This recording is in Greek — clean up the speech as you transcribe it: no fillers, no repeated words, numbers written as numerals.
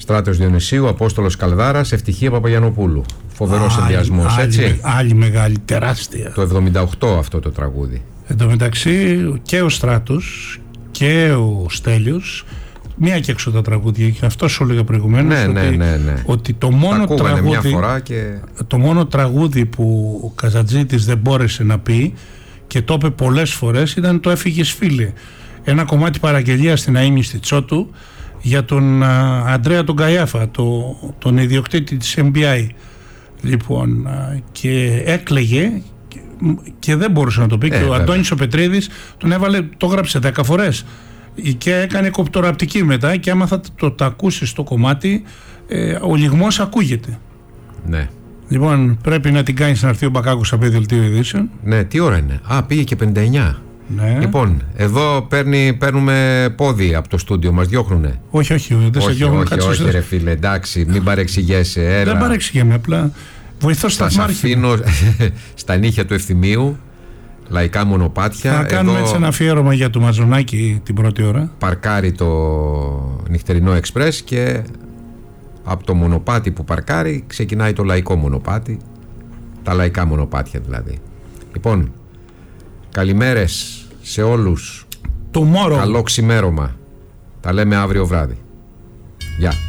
Στράτος Διονυσίου, Απόστολος Καλδάρας, Ευτυχία Παπαγιαννοπούλου. Φοβερός ενδιασμός, έτσι. Άλλη μεγάλη, τεράστια. Το 78 αυτό το τραγούδι. Εν τω μεταξύ και ο Στράτος και ο Στέλιος, μία και έξω τα τραγούδια, και αυτό σου έλεγα προηγουμένως, ότι το μόνο τραγούδι που ο Καζατζήτης δεν μπόρεσε να πει και το είπε πολλές φορές ήταν το «Έφυγες φίλε». Ένα κομμάτι παραγγελία στην αείμνηστη Τσότου για τον Αντρέα τον Καϊάφα, τον ιδιοκτήτη της MBI. Λοιπόν, και έκλαιγε και δεν μπορούσε να το πει, και ο Αντώνης ο Πετρίδης τον έβαλε, το γράψε 10 φορές και έκανε κοπτοραπτική μετά, και άμα θα το ακούσεις το κομμάτι, ο λυγμός ακούγεται. Ναι. Λοιπόν, πρέπει να την κάνεις να έρθει ο Μπακάκος από δελτίο ειδήσεων. Ναι, τι ώρα είναι? Πήγε και 59. Ναι. Λοιπόν, εδώ παίρνουμε πόδι από το στούντιο, μας διώχνουνε. Όχι, δεν σε διώχνουν. Όχι, ρε φίλε, εντάξει, μην παρεξηγέσαι. Έλα. Δεν παρεξηγέμαι, απλά βοηθώ σταθμάρχη. Θα αφήνω στα νύχια του Ευθυμίου, λαϊκά μονοπάτια. Θα κάνουμε έτσι ένα αφιέρωμα για το Μαζονάκι την πρώτη ώρα. Παρκάρει το νυχτερινό εξπρές και από το μονοπάτι που παρκάρει ξεκινάει το λαϊκό μονοπάτι. Τα λαϊκά μονοπάτια δηλαδή. Λοιπόν, καλημέρες σε όλους. Tomorrow. Καλό ξημέρωμα. Τα λέμε αύριο βράδυ. Γεια.